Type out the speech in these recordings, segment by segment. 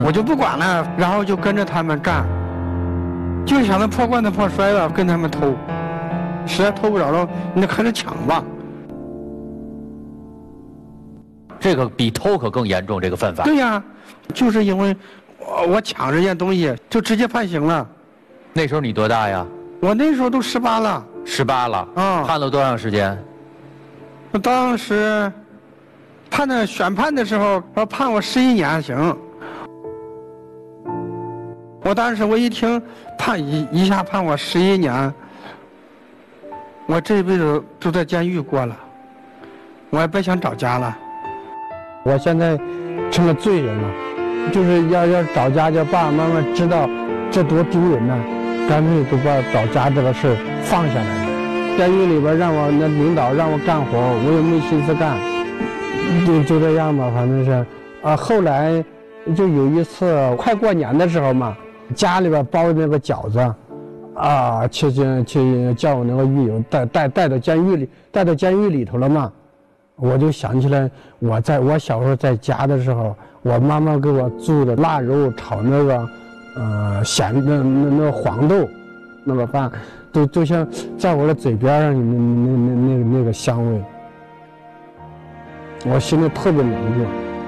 我就不管了，然后就跟着他们干，就想着破罐子破摔了，跟他们偷，实在偷不着了，那开始抢吧。 这个比偷可更严重，这个犯法。 对呀，就是因为我抢人家东西，就直接判刑了。 那时候你多大呀？ 我那时候都18了。 18了。 啊。 判了多长时间？ 我当时选判的时候，判我11年刑。我当时我一听一下判我11年，我这辈子就在监狱过了，我也别想找家了。 我现在成了罪人了，就是要找家，叫爸爸妈妈知道这多丢人呢，干脆就把找家这个事放下来了。监狱里边让我那领导让我干活，我也没心思干，就这样吧，反正是后来就有一次快过年的时候嘛，家里边包那个饺子去叫我那个狱友带到监狱里头了嘛。我就想起来，我小时候在家的时候，我妈妈给我做的腊肉炒那个那个黄豆那个饭，就像在我的嘴边上那个香味，我心里特别难过。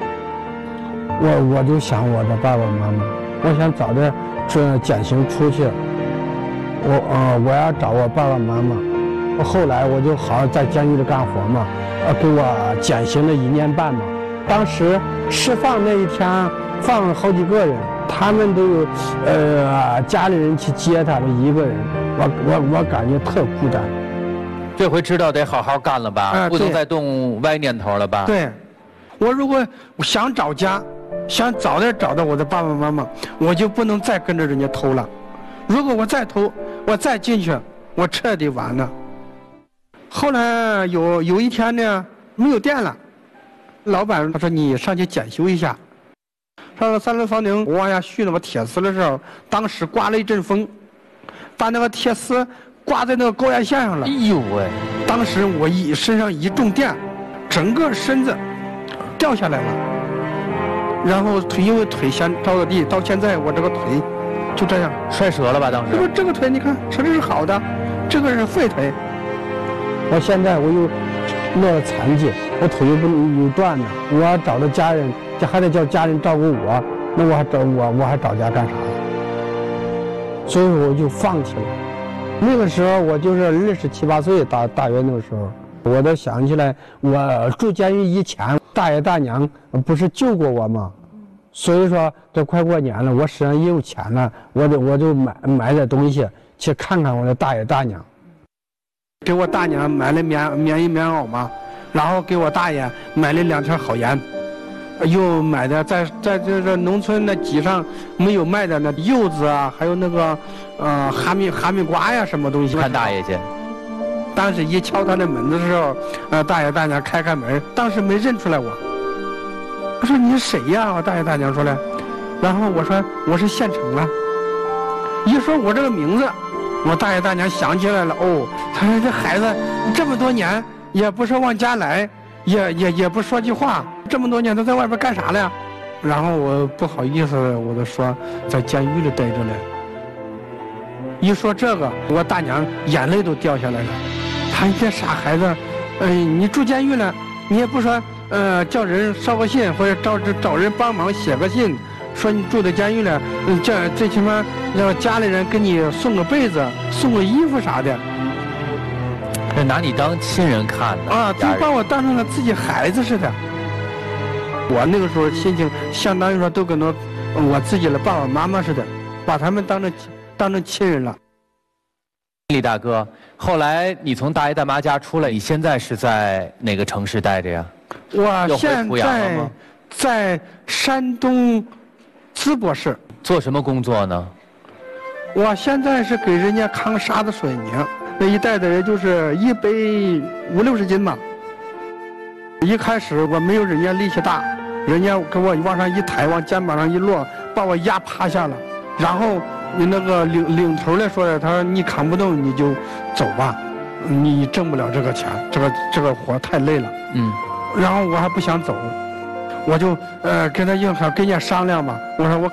我就想我的爸爸妈妈，我想早点减刑出去，我要找我爸爸妈妈。后来我就好好在监狱里干活嘛，给我减刑了1年半嘛。当时释放那一天放了好几个人，他们都有家里人去接他，一个人，我感觉特孤单。 这回知道得好好干了吧？不能再动歪念头了吧？ 对，我如果想找家，想早点找到我的爸爸妈妈，我就不能再跟着人家偷了。如果我再偷，我再进去，我彻底完了。后来有一天呢，没有电了，老板他说你上去检修一下。上了3楼房顶，我往下续那个铁丝的时候，当时刮了一阵风，把那个铁丝挂在那个高压线上了。 哎呦喂！ 当时我身上一中电，整个身子掉下来了，然后因为腿先着了地，到现在我这个腿就这样摔折了吧？当时这个腿你看，这是好的，这个是废腿。 我现在我又落了残疾，我腿又不有断了，我要找到家人，还得叫家人照顾我，那我还找家干啥？所以我就放弃了。那个时候我就是27、8岁，大约那个时候，我都想起来，我住监狱以前，大爷大娘不是救过我吗？所以说这快过年了，我身上也有钱了，我就买点东西去看看我的大爷大娘。 给我大娘买了棉衣棉袄嘛，然后给我大爷买了2条好烟，又买的在这农村那集上没有卖的那柚子啊，还有那个哈密瓜呀什么东西。 看大爷去。 当时一敲他的门的时候，大爷大娘开门，当时没认出来我。我说你是谁呀？我大爷大娘说了，然后我说我是县城了。一说我这个名字，我大爷大娘想起来了，他说这孩子这么多年也不说往家来，也不说句话，这么多年他在外边干啥了呀？然后我不好意思，我就说在监狱里待着嘞。一说这个，我大娘眼泪都掉下来了。他这傻孩子，你住监狱了，你也不说叫人捎个信，或者找人帮忙写个信。说你住在监狱了，最起码让家里人给你送个被子、送个衣服啥的。 这拿你当亲人看的就把我当成了自己孩子似的。我那个时候心情相当于说都跟我自己的爸爸妈妈似的，把他们当成亲人了。 李大哥，后来你从大爷大妈家出来，你现在是在哪个城市待着呀？ 我现在在山东淄博市。 做什么工作呢？ 我现在是给人家扛沙子水泥，那一带的人就是1背50、60斤吧。一开始我没有人家力气大，人家给我往上一抬，往肩膀上一落，把我压趴下了。然后你那个领头来说的，他说你扛不动你就走吧，你挣不了这个钱，这个活太累了。然后我还不想走， 我就跟他硬核跟人家商量嘛，我说我